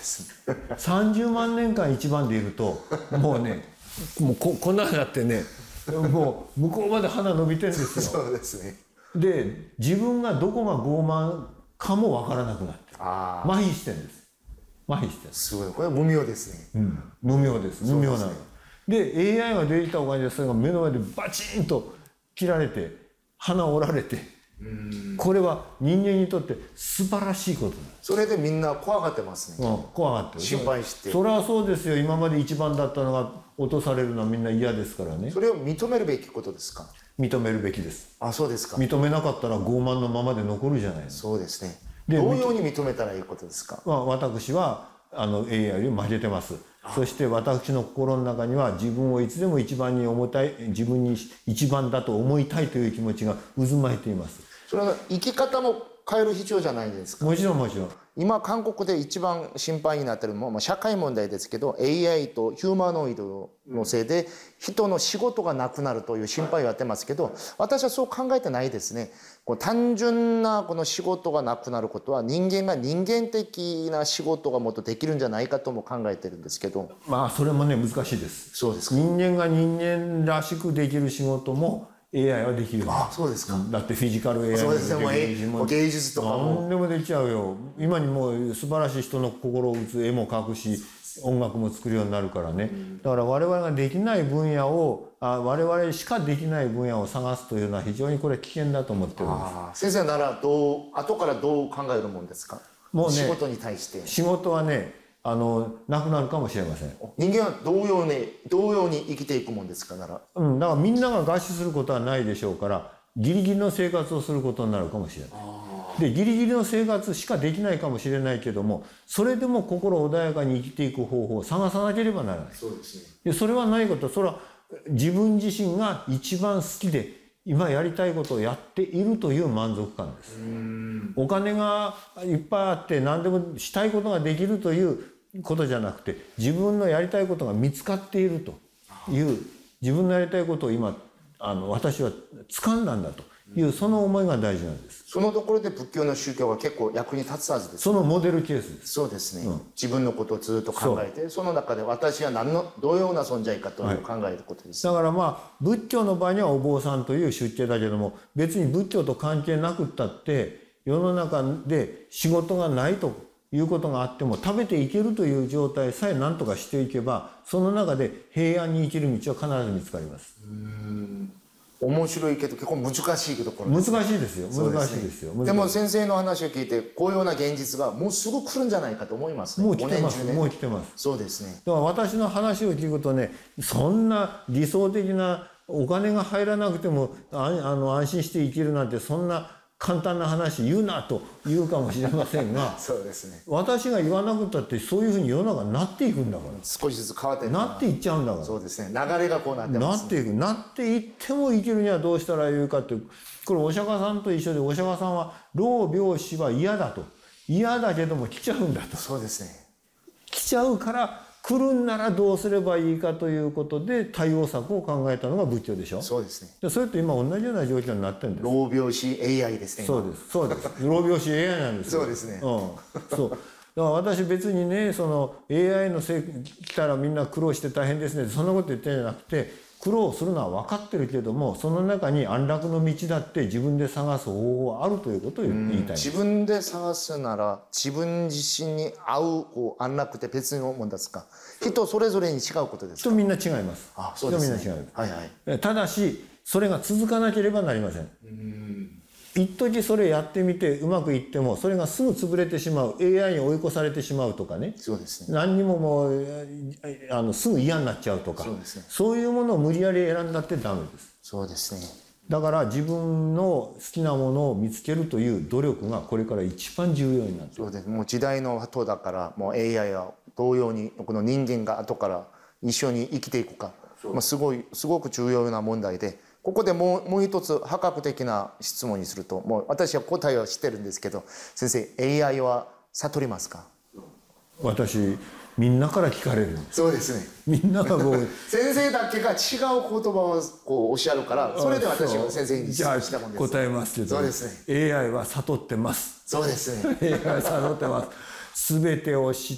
ですね。 30万年間一番でいるともうね、もうこんなになってね、もう向こうまで鼻伸びてるんですよ。 そうですね。 で自分がどこが傲慢かもわからなくなってる。麻痺してるんです。麻痺してる。 すごい、これは無名ですね。 無名です。無名なの。で AI が出てきたおかげでそれが目の前でバチンと切られて鼻を折られて、これは人間にとって素晴らしいことなんです。 それでみんな怖がってますね。 怖がってる。 心配して。 それはそうですよ。今まで一番だったのが落とされるのはみんな嫌ですからね。 それを認めるべきことですか？ 認めるべきです。 あ、そうですか。 認めなかったら傲慢のままで残るじゃないですか。 そうですね。どうように認めたらいいことですか？ 私はAI を曲げてます。そして私の心の中には自分をいつでも一番に思いたい、自分に一番だと思いたいという気持ちが渦巻いています。 それは生き方も変える必要じゃないですか？ もちろんもちろん。 今韓国で一番心配になってるのも、社会問題ですけど AI とヒューマノイドのせいで人の仕事がなくなるという心配をやってますけど、私はそう考えてないですね。単純なこの仕事がなくなることは人間が人間的な仕事がもっとできるんじゃないかとも考えてるんですけど。 それもね難しいです。 そうですか。 人間が人間らしくできる仕事もAI はできる。 そうですか。 だってフィジカル AI そうですね。もう芸術とかも何でもできちゃうよ。今にもう素晴らしい人の心を打つ絵も描くし音楽も作るようになるからね。だから我々ができない分野を我々しかできない分野を探すというのは非常にこれ危険だと思ってるんです。 先生なら後からどう考えるもんですか？もうね、仕事に対して。 仕事はねなくなるかもしれません。 人間は同様に生きていくもんですかなら。 だからみんなが餓死することはないでしょうからギリギリの生活をすることになるかもしれない。でギリギリの生活しかできないかもしれないけども、それでも心穏やかに生きていく方法を探さなければならない。 そうですね。 でそれはないこと、それは自分自身が一番好きで今やりたいことをやっているという満足感です。お金がいっぱいあって何でもしたいことができるということじゃなくて、自分のやりたいことが見つかっているという、自分のやりたいことを今私は掴んだんだというその思いが大事なんです。 そのところで仏教の宗教は結構役に立つはずです。 そのモデルケースです。 そうですね。自分のことをずっと考えて、その中で私はどういうような存在かというのを考えることです。 だから仏教の場合にはお坊さんという出家だけども、別に仏教と関係なくったって世の中で仕事がないということがあっても食べていけるという状態さえ何とかしていけば、その中で平安に生きる道は必ず見つかります。 面白いけど結構難しいところです。 難しいですよ。難しいですよ。 でも先生の話を聞いてこういうような現実がもうすぐ来るんじゃないかと思いますね。 もう来てます。もう来てます。 そうですね。 だから私の話を聞くとね、そんな理想的なお金が入らなくても安心して生きるなんてそんな簡単な話言うなと言うかもしれませんがそうですね。 私が言わなくったってそういうふうに世の中になっていくんだから。 少しずつ変わってなっていっちゃうんだから。 そうですね。流れがこうなってますね。 なっていっても生きるにはどうしたらいいかって、これお釈迦さんと一緒で、お釈迦さんは老病死は嫌だと、嫌だけども来ちゃうんだと。 そうですね。 来ちゃうから来るんならどうすればいいかということで対応策を考えたのが仏教でしょ。 そうですね。 でそれと今同じような状況になってるんです。 老病死 AI ですね。 そうです。そうです。老病死 AI なんですよ。 そうですね。 そう。だから私別にね、その AI のせい来たらみんな苦労して大変ですね、そんなこと言ってんじゃなくて、苦労するのは分かってるけども、その中に安楽の道だって自分で探す方法はあるということを言いたいんです。 自分で探すなら自分自身に合う安楽って別のもんですか？人それぞれに違うことですか？ 人みんな違います。 そうですね。 人みんな違います。 はいはい。 ただしそれが続かなければなりません。一時それやってみてうまくいってもそれがすぐ潰れてしまう、 AI に追い越されてしまうとかね、 そうですね。 何にももうすぐ嫌になっちゃうとか、 そうですね。 そういうものを無理やり選んだってダメです。 そうですね。 だから自分の好きなものを見つけるという努力がこれから一番重要になっている。 そうです。もう時代の後だからもう AI は同様にこの人間が後から一緒に生きていくか、すごく重要な問題で、ここでもう一つ破格的な質問にすると、もう私は答えは知ってるんですけど、先生 AI は悟りますか？ 私みんなから聞かれるんです。 そうですね。みんながこう先生だけが違う言葉をこうおっしゃるから、それで私は先生に質問したもんです。 答えますけど、 そうですね。 AI は悟ってます。 そうですね。 AI は悟ってます。全てを知っ